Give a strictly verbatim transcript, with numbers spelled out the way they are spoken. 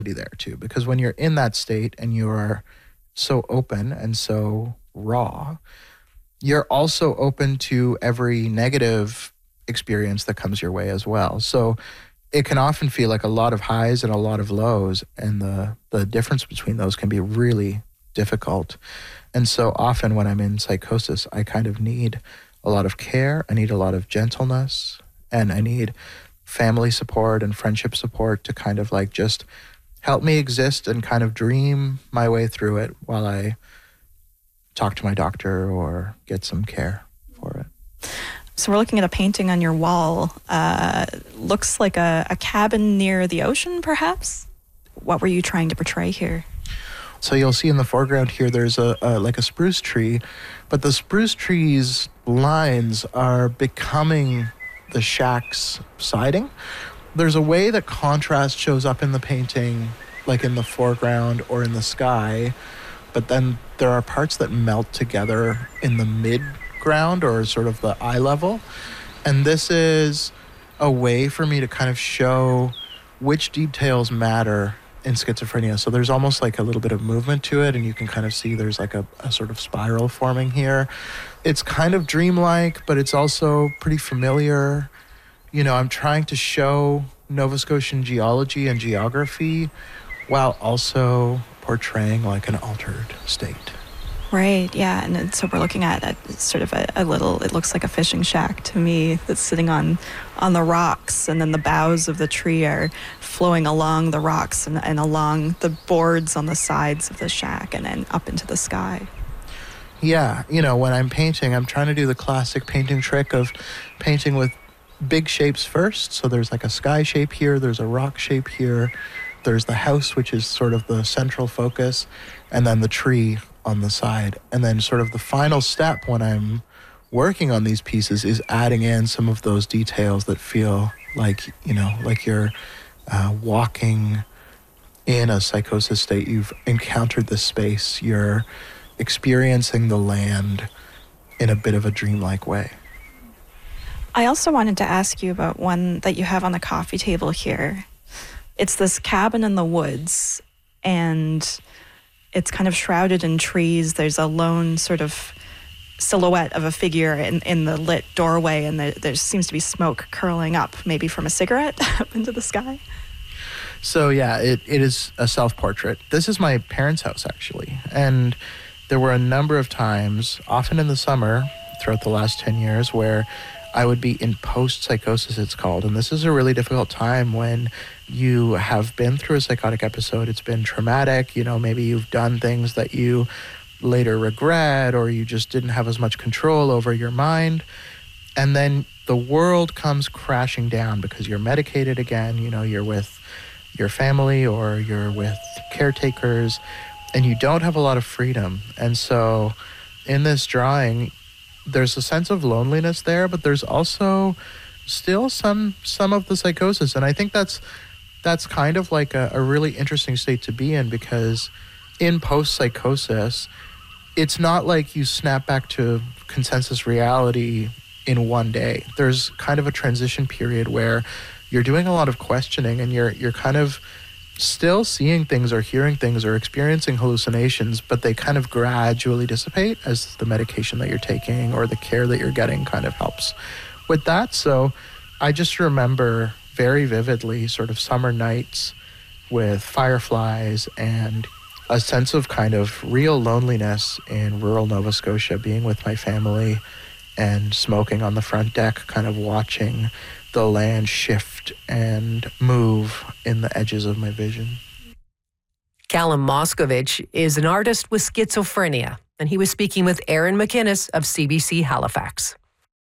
there too, because when you're in that state and you're so open and so raw, you're also open to every negative experience that comes your way as well. So it can often feel like a lot of highs and a lot of lows, and the the difference between those can be really difficult. And so often when I'm in psychosis, I kind of need a lot of care, I need a lot of gentleness, and I need family support and friendship support to kind of like just help me exist and kind of dream my way through it while I talk to my doctor or get some care for it. So we're looking at a painting on your wall. Uh, looks like a, a cabin near the ocean, perhaps? What were you trying to portray here? So you'll see in the foreground here, there's a, a like a spruce tree, but the spruce tree's lines are becoming the shack's siding. There's a way that contrast shows up in the painting, like in the foreground or in the sky, but then there are parts that melt together in the mid-ground or sort of the eye level. And this is a way for me to kind of show which details matter in schizophrenia. So there's almost like a little bit of movement to it, and you can kind of see there's like a, a sort of spiral forming here. It's kind of dreamlike, but it's also pretty familiar. You know, I'm trying to show Nova Scotian geology and geography while also portraying like an altered state. Right, yeah. And then, so we're looking at a, sort of a, a little, it looks like a fishing shack to me that's sitting on on the rocks, and then the boughs of the tree are flowing along the rocks and, and along the boards on the sides of the shack and then up into the sky. Yeah, you know, when I'm painting, I'm trying to do the classic painting trick of painting with big shapes first. So there's like a sky shape here, there's a rock shape here, there's the house, which is sort of the central focus, and then the tree on the side. And then sort of the final step when I'm working on these pieces is adding in some of those details that feel like, you know, like you're uh, walking in a psychosis state. You've encountered this space, you're experiencing the land in a bit of a dreamlike way. I also wanted to ask you about one that you have on the coffee table here. It's this cabin in the woods, and it's kind of shrouded in trees. There's a lone sort of silhouette of a figure in, in the lit doorway, and there, there seems to be smoke curling up, maybe from a cigarette, up into the sky. So yeah, it, it is a self-portrait. This is my parents' house, actually. And there were a number of times, often in the summer, throughout the last ten years, where I would be in post-psychosis, it's called. And this is a really difficult time when you have been through a psychotic episode. It's been traumatic. You know, maybe you've done things that you later regret, or you just didn't have as much control over your mind. And then the world comes crashing down because you're medicated again. You know, you're with your family or you're with caretakers, and you don't have a lot of freedom. And so in this drawing, there's a sense of loneliness there, but there's also still some some of the psychosis. And I think that's that's kind of like a, a really interesting state to be in, because in post-psychosis, it's not like you snap back to consensus reality in one day. There's kind of a transition period where you're doing a lot of questioning, and you're you're kind of still seeing things or hearing things or experiencing hallucinations, but they kind of gradually dissipate as the medication that you're taking or the care that you're getting kind of helps with that. So I just remember very vividly sort of summer nights with fireflies and a sense of kind of real loneliness in rural Nova Scotia, being with my family and smoking on the front deck, kind of watching the land shift and move in the edges of my vision. Callum Moscovich is an artist with schizophrenia, and he was speaking with Aaron McInnes of C B C Halifax.